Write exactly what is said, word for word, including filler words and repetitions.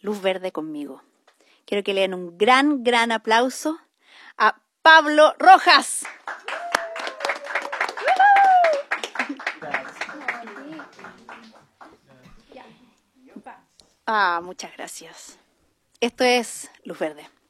Luz Verde conmigo. Quiero que le den un gran, gran aplauso a Pablo Rojas. Ah, muchas gracias. Esto es Luz Verde.